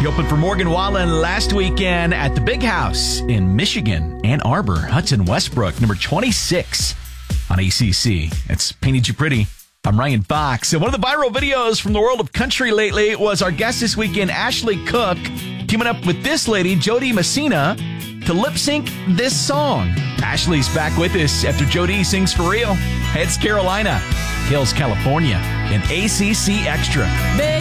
He opened for Morgan Wallen last weekend at the Big House in Michigan, Ann Arbor. Hudson Westbrook, number 26 on ACC. It's Painted You Pretty. I'm Ryan Fox. And one of the viral videos from the world of country lately was our guest this weekend, Ashley Cook, teaming up with this lady, Jody Messina, to lip sync this song. Ashley's back with us after Jody sings for real. It's Carolina, Hills, California, and ACC Extra.